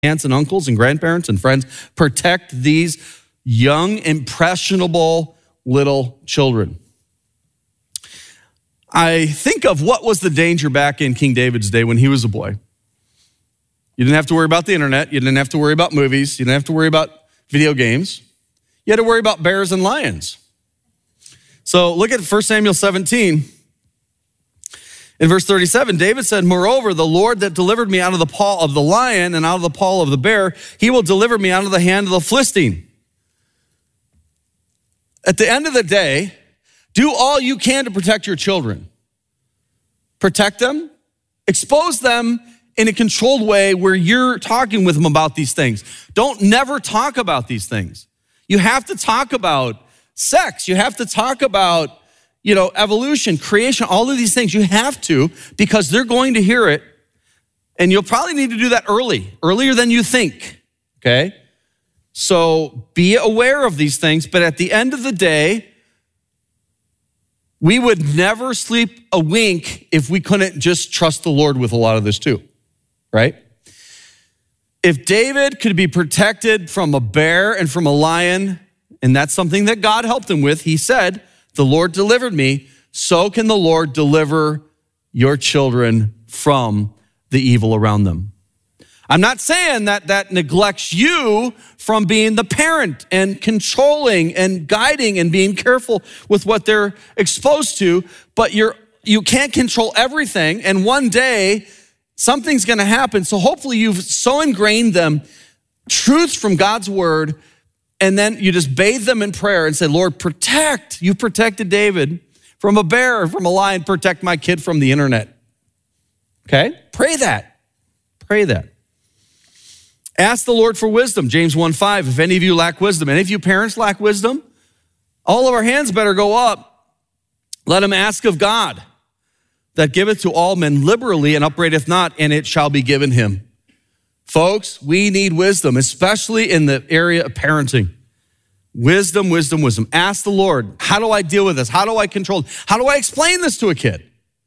aunts and uncles and grandparents and friends. Protect these young, impressionable little children. I think of what was the danger back in King David's day when he was a boy. You didn't have to worry about the internet. You didn't have to worry about movies. You didn't have to worry about video games. You had to worry about bears and lions. So look at 1 Samuel 17. In verse 37, David said, "Moreover, the Lord that delivered me out of the paw of the lion and out of the paw of the bear, he will deliver me out of the hand of the Philistine." At the end of the day, do all you can to protect your children. Protect them, expose them in a controlled way where you're talking with them about these things. Don't never talk about these things. You have to talk about sex. You have to talk about, evolution, creation, all of these things. You have to, because they're going to hear it. And you'll probably need to do that earlier than you think, okay? So be aware of these things. But at the end of the day, we would never sleep a wink if we couldn't just trust the Lord with a lot of this too, right? If David could be protected from a bear and from a lion, and that's something that God helped him with, he said, "The Lord delivered me," so can the Lord deliver your children from the evil around them. I'm not saying that neglects you from being the parent and controlling and guiding and being careful with what they're exposed to, but you can't control everything, and one day something's gonna happen. So hopefully you've so ingrained them truths from God's word, and then you just bathe them in prayer and say, "Lord, protect. You protected David from a bear, from a lion. Protect my kid from the internet." Okay? Pray that. Pray that. Ask the Lord for wisdom. James 1:5, if any of you lack wisdom, and if you parents lack wisdom, all of our hands better go up. Let him ask of God, that giveth to all men liberally and upbraideth not, and it shall be given him. Folks, we need wisdom, especially in the area of parenting. Wisdom, wisdom, wisdom. Ask the Lord, how do I deal with this? How do I control it? How do I explain this to a kid?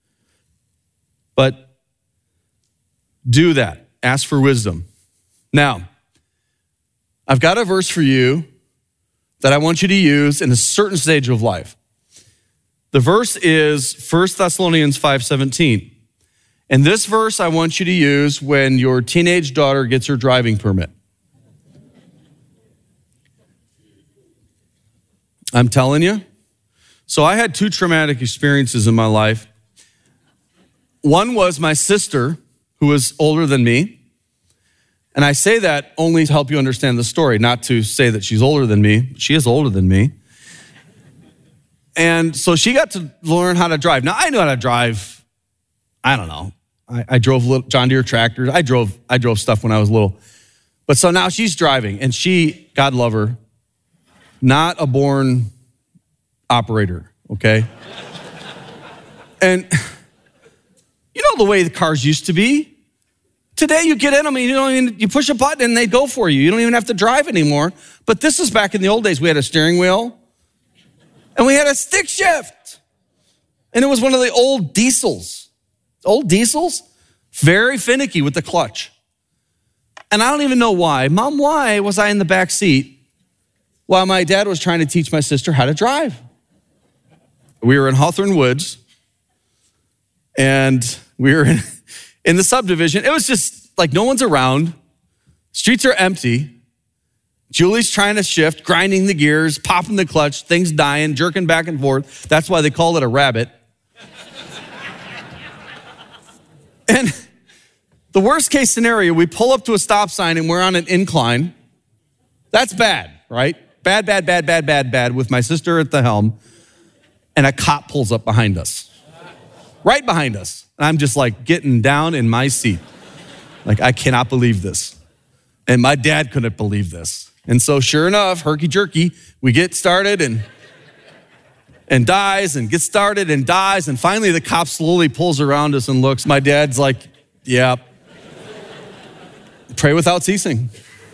But do that. Ask for wisdom. Now, I've got a verse for you that I want you to use in a certain stage of life. The verse is 1 Thessalonians 5:17. And this verse I want you to use when your teenage daughter gets her driving permit. I'm telling you. So I had two traumatic experiences in my life. One was my sister, who was older than me. And I say that only to help you understand the story, not to say that she's older than me. She is older than me. And so she got to learn how to drive. Now, I knew how to drive. I don't know. I drove little John Deere tractors. I drove stuff when I was little. But so now she's driving, and she, God love her, not a born operator, okay? And you know the way the cars used to be? Today you get in them and you push a button and they go for you. You don't even have to drive anymore. But this is back in the old days. We had a steering wheel and we had a stick shift. And it was one of the old diesels. Old diesels, very finicky with the clutch. And I don't even know why. Mom, why was I in the back seat while my dad was trying to teach my sister how to drive? We were in Hawthorne Woods and we were in the subdivision. It was just like no one's around. Streets are empty. Julie's trying to shift, grinding the gears, popping the clutch, things dying, jerking back and forth. That's why they call it a rabbit. And the worst case scenario, we pull up to a stop sign and we're on an incline. That's bad, right? Bad with my sister at the helm. And a cop pulls up behind us. Right behind us. And I'm just like getting down in my seat. Like, I cannot believe this. And my dad couldn't believe this. And so sure enough, herky-jerky, we get started and dies and gets started and dies. And finally the cop slowly pulls around us and looks. My dad's like, yeah, pray without ceasing.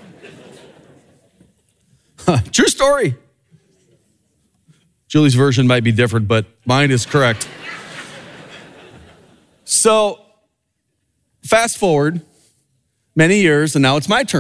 True story. Julie's version might be different, but mine is correct. So fast forward, many years, and now it's my turn.